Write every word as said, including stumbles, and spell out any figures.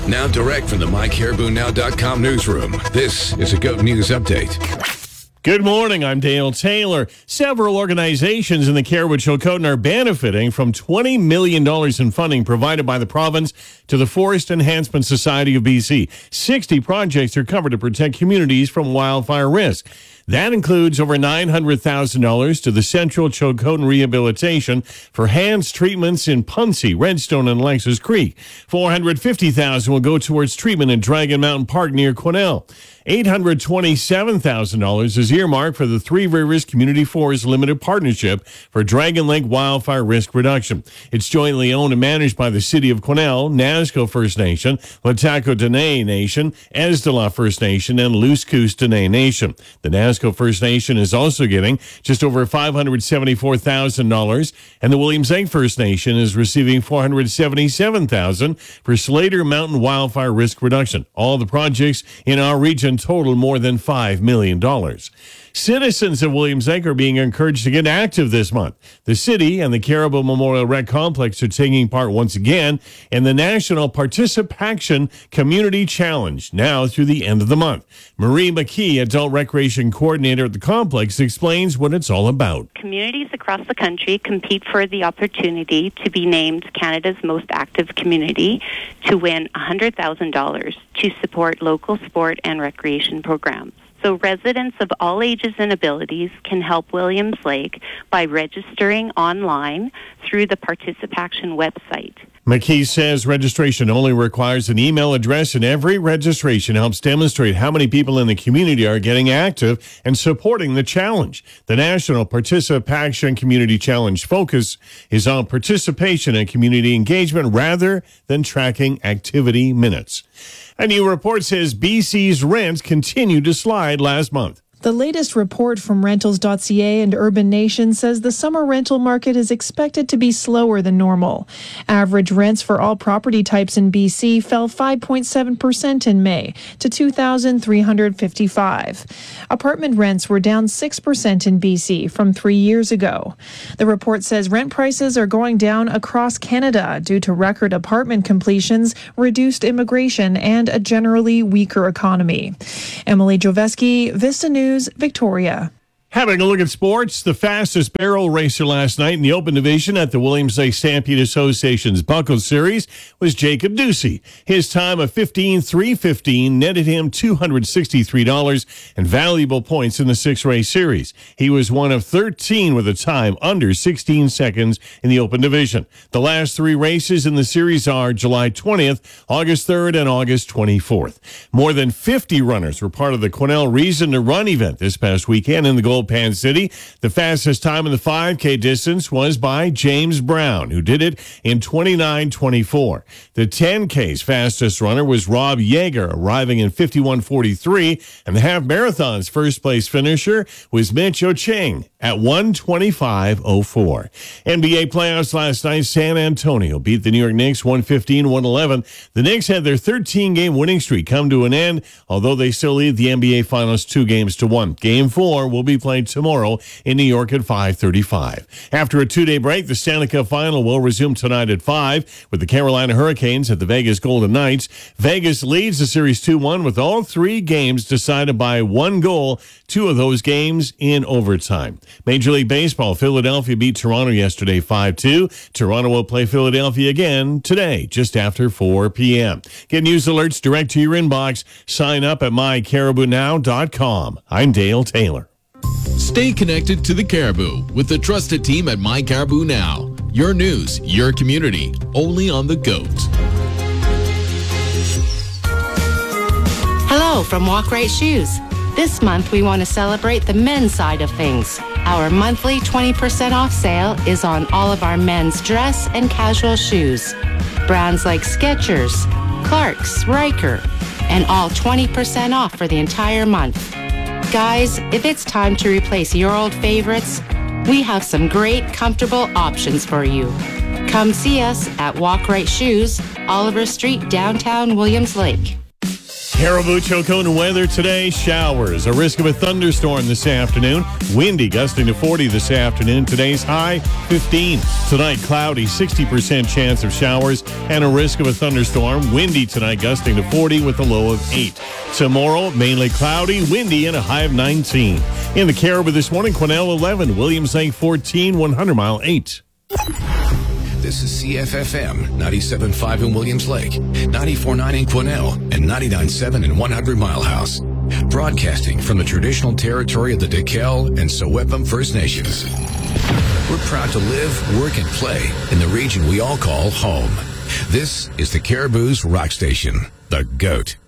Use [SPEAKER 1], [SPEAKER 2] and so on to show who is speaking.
[SPEAKER 1] Now direct from the my caribou now dot com newsroom, this is a GOAT News Update.
[SPEAKER 2] Good morning, I'm Dale Taylor. Several organizations in the Cariboo-Chilcotin are benefiting from twenty million dollars in funding provided by the province to the Forest Enhancement Society of B C. sixty projects are covered to protect communities from wildfire risk. That includes over nine hundred thousand dollars to the Central Chilcotin Rehabilitation for hands treatments in Puncie, Redstone, and Lexus Creek. four hundred fifty thousand dollars will go towards treatment in Dragon Mountain Park near Quesnel. eight hundred twenty-seven thousand dollars is earmarked for the Three Rivers Community Forest Limited Partnership for Dragon Lake wildfire risk reduction. It's jointly owned and managed by the City of Quesnel, Nasco First Nation, Lataco Dene Nation, Esdala First Nation, and Luskus Dene Nation. The Nasco First Nation is also getting just over five hundred seventy-four thousand dollars, and the Williams Lake First Nation is receiving four hundred seventy-seven thousand dollars for Slater Mountain wildfire risk reduction. All the projects in our region total more than five million dollars. Citizens of Williams Lake are being encouraged to get active this month. The city and the Caribou Memorial Rec Complex are taking part once again in the National Participation Community Challenge now through the end of the month. Marie McKee, Adult Recreation Coordinator at the complex, explains what it's all about.
[SPEAKER 3] Communities across the country compete for the opportunity to be named Canada's most active community to win one hundred thousand dollars to support local sport and recreation programs. So residents of all ages and abilities can help Williams Lake by registering online through the Participation website.
[SPEAKER 2] McKee says registration only requires an email address, and every registration helps demonstrate how many people in the community are getting active and supporting the challenge. The National Participation Community Challenge focus is on participation and community engagement rather than tracking activity minutes. A new report says B C's rents continued to slide last month.
[SPEAKER 4] The latest report from Rentals dot C A and Urban Nation says the summer rental market is expected to be slower than normal. Average rents for all property types in B C fell five point seven percent in May to two thousand three hundred fifty-five. Apartment rents were down six percent in B C from three years ago. The report says rent prices are going down across Canada due to record apartment completions, reduced immigration, and a generally weaker economy. Emily Joveski, Vista News, Victoria.
[SPEAKER 2] Having a look at sports, the fastest barrel racer last night in the Open Division at the Williams Lake Stampede Association's Buckle Series was Jacob Ducey. His time of fifteen three fifteen netted him two hundred sixty-three dollars and valuable points in the six-race series. He was one of thirteen with a time under sixteen seconds in the Open Division. The last three races in the series are July twentieth, August third, and August twenty-fourth. More than fifty runners were part of the Quesnel Reason to Run event this past weekend in the Gold Pan City. The fastest time in the five K distance was by James Brown, who did it in twenty-nine twenty-four. The ten K's fastest runner was Rob Yeager, arriving in fifty-one forty-three, and the half marathon's first place finisher was Mitch Ocheng at one twenty-five oh four. N B A playoffs last night, San Antonio beat the New York Knicks one fifteen one eleven. The Knicks had their thirteen-game winning streak come to an end, although they still lead the N B A Finals two games to one. Game four will be played tomorrow in New York at five thirty-five. After a two-day break, the Stanley Cup Final will resume tonight at five with the Carolina Hurricanes at the Vegas Golden Knights. Vegas leads the series two one with all three games decided by one goal, two of those games in overtime. Major League Baseball, Philadelphia beat Toronto yesterday five two. Toronto will play Philadelphia again today just after four p.m. Get news alerts direct to your inbox. Sign up at my caribou now dot com. I'm Dale Taylor.
[SPEAKER 5] Stay connected to the Caribou with the trusted team at My Caribou Now. Your news, your community, only on the GOAT.
[SPEAKER 6] Hello from Walk Right Shoes. This month we want to celebrate the men's side of things. Our monthly twenty percent off sale is on all of our men's dress and casual shoes. Brands like Skechers, Clarks, Riker, and all twenty percent off for the entire month. Guys, if it's time to replace your old favorites, we have some great, comfortable options for you. Come see us at Walk Right Shoes, Oliver Street, downtown Williams Lake.
[SPEAKER 2] Caribou Chilcotin weather today. Showers. A risk of a thunderstorm this afternoon. Windy, gusting to forty this afternoon. Today's high, fifteen. Tonight, cloudy, sixty percent chance of showers and a risk of a thunderstorm. Windy tonight, gusting to forty with a low of eight. Tomorrow, mainly cloudy, windy, and a high of nineteen. In the Caribou this morning, Quesnel eleven, Williams Lake fourteen, one hundred mile eight.
[SPEAKER 1] This is C F F M ninety-seven point five in Williams Lake, ninety-four point nine in Quesnel, and ninety-nine point seven in one hundred Mile House. Broadcasting from the traditional territory of the Dekel and Sewepum First Nations. We're proud to live, work, and play in the region we all call home. This is the Caribou's rock station, The Goat.